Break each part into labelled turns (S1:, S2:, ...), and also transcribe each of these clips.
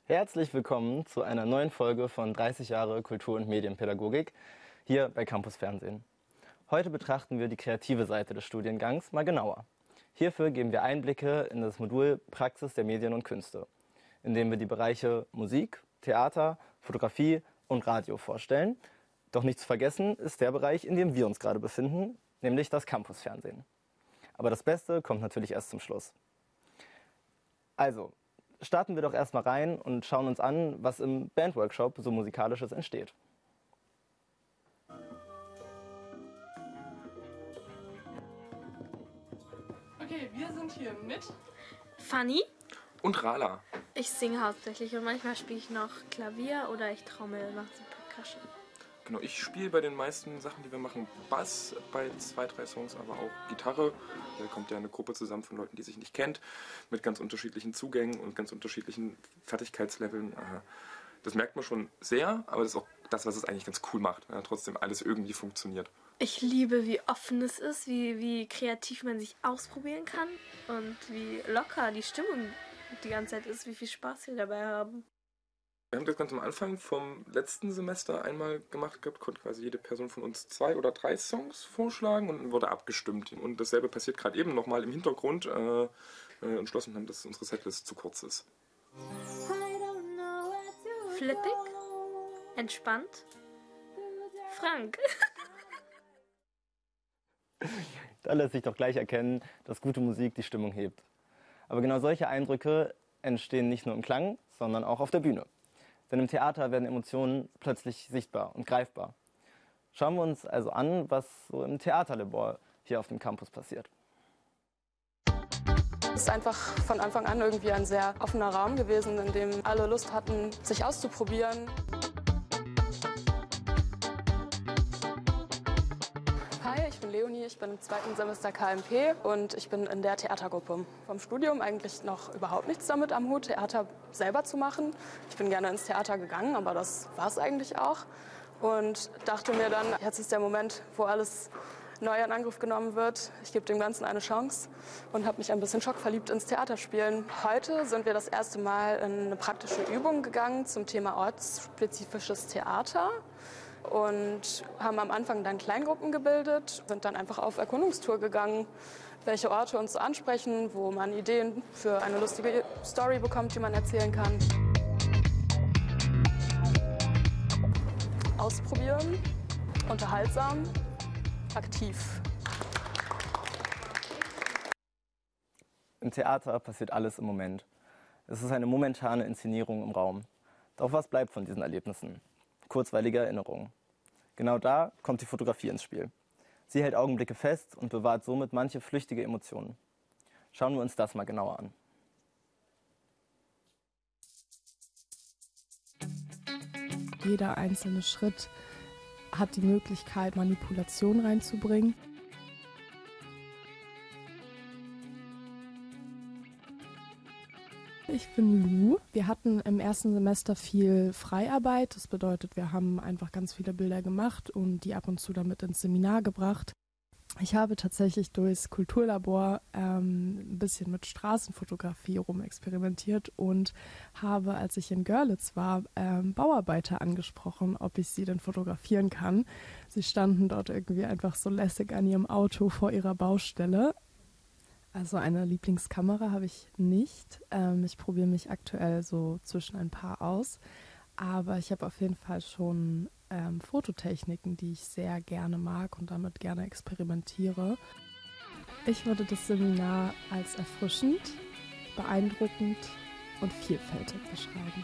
S1: Herzlich willkommen zu einer neuen Folge von 30 Jahre Kultur- und Medienpädagogik hier bei Campus Fernsehen. Heute betrachten wir die kreative Seite des Studiengangs mal genauer. Hierfür geben wir Einblicke in das Modul Praxis der Medien und Künste, in dem wir die Bereiche Musik, Theater, Fotografie und Radio vorstellen. Doch nicht zu vergessen ist der Bereich, in dem wir uns gerade befinden, nämlich das Campus Fernsehen. Aber das Beste kommt natürlich erst zum Schluss. Also, starten wir doch erstmal rein und schauen uns an, was im Bandworkshop so Musikalisches entsteht.
S2: Okay, wir sind hier mit
S3: Fanny.
S4: Und Rala.
S3: Ich singe hauptsächlich und manchmal spiele ich noch Klavier oder ich trommel, mache so Percussion.
S4: Genau, ich spiele bei den meisten Sachen, die wir machen, Bass, bei 2, 3 Songs aber auch Gitarre. Da kommt ja eine Gruppe zusammen von Leuten, die sich nicht kennt, mit ganz unterschiedlichen Zugängen und ganz unterschiedlichen Fertigkeitsleveln. Das merkt man schon sehr, aber das ist auch das, was es eigentlich ganz cool macht. Ja, trotzdem alles irgendwie funktioniert.
S3: Ich liebe, wie offen es ist, wie kreativ man sich ausprobieren kann und wie locker die Stimmung die ganze Zeit ist, wie viel Spaß wir dabei haben.
S4: Wir haben das ganz am Anfang vom letzten Semester einmal gemacht gehabt, konnte quasi jede Person von uns 2 oder 3 Songs vorschlagen und wurde abgestimmt. Und dasselbe passiert gerade eben nochmal im Hintergrund entschlossen haben, dass unsere Setlist zu kurz ist.
S3: Flippig, entspannt, Frank.
S1: Da lässt sich doch gleich erkennen, dass gute Musik die Stimmung hebt. Aber genau solche Eindrücke entstehen nicht nur im Klang, sondern auch auf der Bühne. Denn im Theater werden Emotionen plötzlich sichtbar und greifbar. Schauen wir uns also an, was so im Theaterlabor hier auf dem Campus passiert.
S2: Es ist einfach von Anfang an irgendwie ein sehr offener Raum gewesen, in dem alle Lust hatten, sich auszuprobieren. Hi, ich bin Leonie, ich bin im 2. Semester KMP und ich bin in der Theatergruppe. Vom Studium eigentlich noch überhaupt nichts damit am Hut, Theater selber zu machen. Ich bin gerne ins Theater gegangen, aber das war es eigentlich auch. Und dachte mir dann, jetzt ist der Moment, wo alles neu in Angriff genommen wird. Ich gebe dem Ganzen eine Chance und habe mich ein bisschen schockverliebt ins Theaterspielen. Heute sind wir das erste Mal in eine praktische Übung gegangen zum Thema ortsspezifisches Theater und haben am Anfang dann Kleingruppen gebildet, sind dann einfach auf Erkundungstour gegangen, welche Orte uns ansprechen, wo man Ideen für eine lustige Story bekommt, die man erzählen kann. Ausprobieren, unterhaltsam, aktiv.
S1: Im Theater passiert alles im Moment. Es ist eine momentane Inszenierung im Raum. Doch was bleibt von diesen Erlebnissen? Kurzweilige Erinnerungen. Genau da kommt die Fotografie ins Spiel. Sie hält Augenblicke fest und bewahrt somit manche flüchtige Emotionen. Schauen wir uns das mal genauer an.
S5: Jeder einzelne Schritt hat die Möglichkeit, Manipulation reinzubringen. Ich bin Lu. Wir hatten im ersten Semester viel Freiarbeit. Das bedeutet, wir haben einfach ganz viele Bilder gemacht und die ab und zu damit ins Seminar gebracht. Ich habe tatsächlich durchs Kulturlabor ein bisschen mit Straßenfotografie rumexperimentiert und habe, als ich in Görlitz war, Bauarbeiter angesprochen, ob ich sie denn fotografieren kann. Sie standen dort irgendwie einfach so lässig an ihrem Auto vor ihrer Baustelle. Also eine Lieblingskamera habe ich nicht. Ich probiere mich aktuell so zwischen ein paar aus. Aber ich habe auf jeden Fall schon Fototechniken, die ich sehr gerne mag und damit gerne experimentiere. Ich würde das Seminar als erfrischend, beeindruckend und vielfältig beschreiben.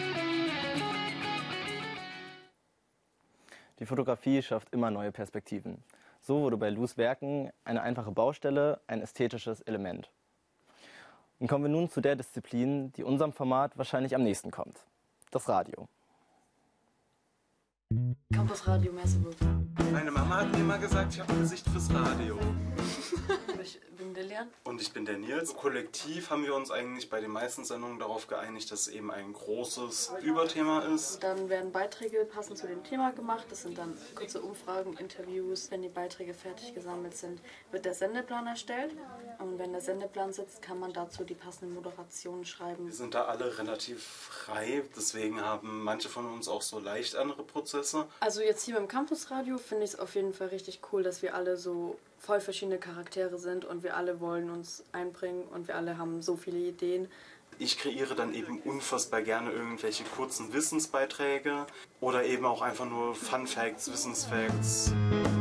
S1: Die Fotografie schafft immer neue Perspektiven. So wurde bei Lus Werken eine einfache Baustelle ein ästhetisches Element. Und kommen wir nun zu der Disziplin, die unserem Format wahrscheinlich am nächsten kommt. Das Radio.
S6: Campus Radio Messebook. Meine Mama hat mir mal gesagt, ich habe ein Gesicht fürs Radio.
S7: Ich bin der Leon.
S6: Und ich bin der Nils. Kollektiv haben wir uns eigentlich bei den meisten Sendungen darauf geeinigt, dass es eben ein großes Überthema ist.
S7: Dann werden Beiträge passend zu dem Thema gemacht. Das sind dann kurze Umfragen, Interviews. Wenn die Beiträge fertig gesammelt sind, wird der Sendeplan erstellt. Und wenn der Sendeplan sitzt, kann man dazu die passenden Moderationen schreiben.
S6: Wir sind da alle relativ frei, deswegen haben manche von uns auch so leicht andere Prozesse.
S7: Also jetzt hier beim Campusradio finde ich es auf jeden Fall richtig cool, dass wir alle so voll verschiedene Charaktere sind und wir alle wollen uns einbringen und wir alle haben so viele Ideen.
S6: Ich kreiere dann eben unfassbar gerne irgendwelche kurzen Wissensbeiträge oder eben auch einfach nur Fun Facts, Wissensfacts.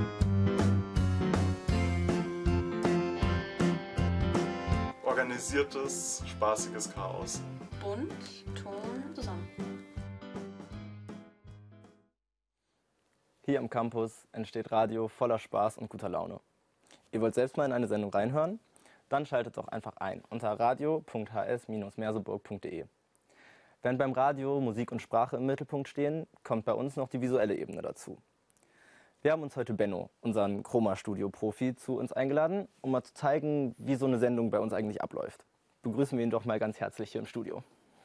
S6: Organisiertes, spaßiges Chaos.
S7: Bunt, Ton, zusammen.
S1: Hier am Campus entsteht Radio voller Spaß und guter Laune. Ihr wollt selbst mal in eine Sendung reinhören? Dann schaltet doch einfach ein unter radio.hs-merseburg.de. Während beim Radio Musik und Sprache im Mittelpunkt stehen, kommt bei uns noch die visuelle Ebene dazu. Wir haben uns heute Benno, unseren Chroma-Studio-Profi, zu uns eingeladen, um mal zu zeigen, wie so eine Sendung bei uns eigentlich abläuft. Begrüßen wir ihn doch mal ganz herzlich hier im Studio.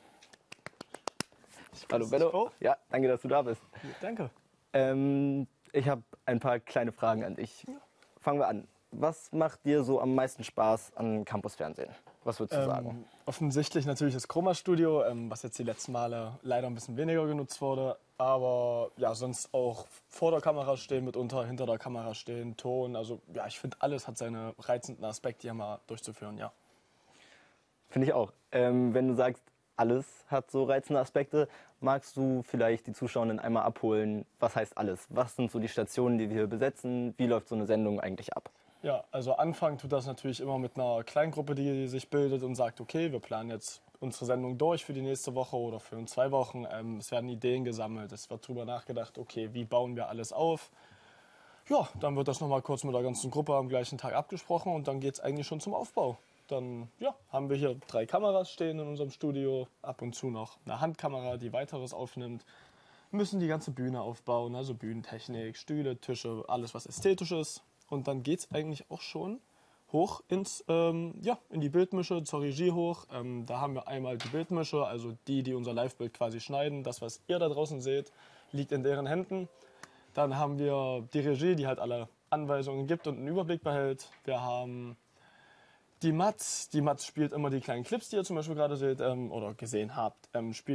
S1: Hallo Benno. Ja, danke, dass du da bist.
S8: Danke.
S1: Ich habe ein paar kleine Fragen an dich. Fangen wir an. Was macht dir so am meisten Spaß an Campusfernsehen? Was würdest du sagen?
S8: Offensichtlich natürlich das Chroma-Studio, was jetzt die letzten Male leider ein bisschen weniger genutzt wurde. Aber ja, sonst auch vor der Kamera stehen mitunter, hinter der Kamera stehen, Ton. Also ja, ich finde, alles hat seine reizenden Aspekte hier mal durchzuführen, ja.
S1: Finde ich auch. Wenn du sagst, alles hat so reizende Aspekte, magst du vielleicht die Zuschauerinnen einmal abholen? Was heißt alles? Was sind so die Stationen, die wir hier besetzen? Wie läuft so eine Sendung eigentlich ab?
S8: Ja, also anfangen tut das natürlich immer mit einer Kleingruppe, die sich bildet und sagt, okay, wir planen jetzt unsere Sendung durch für die nächste Woche oder für in 2 Wochen. Es werden Ideen gesammelt, es wird darüber nachgedacht, okay, wie bauen wir alles auf. Ja, dann wird das nochmal kurz mit der ganzen Gruppe am gleichen Tag abgesprochen und dann geht es eigentlich schon zum Aufbau. Dann ja, haben wir hier 3 Kameras stehen in unserem Studio, ab und zu noch eine Handkamera, die weiteres aufnimmt. Wir müssen die ganze Bühne aufbauen, also Bühnentechnik, Stühle, Tische, alles was ästhetisch ist. Und dann geht es eigentlich auch schon hoch in die Bildmische, zur Regie hoch. Da haben wir einmal die Bildmische, also die unser Live-Bild quasi schneiden. Das, was ihr da draußen seht, liegt in deren Händen. Dann haben wir die Regie, die halt alle Anweisungen gibt und einen Überblick behält. Wir haben die Mats. Die Mats spielt immer die kleinen Clips, die ihr zum Beispiel gerade seht oder gesehen habt. Spielt